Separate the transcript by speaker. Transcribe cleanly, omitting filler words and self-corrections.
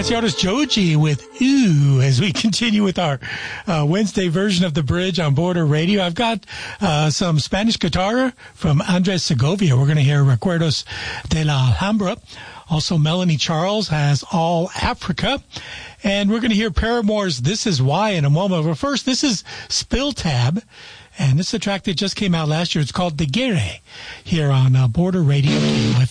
Speaker 1: That's the artist Joji with Ooh, as we continue with our Wednesday version of The Bridge on Border Radio. I've got some Spanish guitar from Andres Segovia. We're going to hear Recuerdos de la Alhambra. Also, Melanie Charles has All Africa. And we're going to hear Paramore's This Is Why in a moment. But first, this is Spill Tab. And this is a track that just came out last year. It's called De Guerre here on Border Radio KOFM.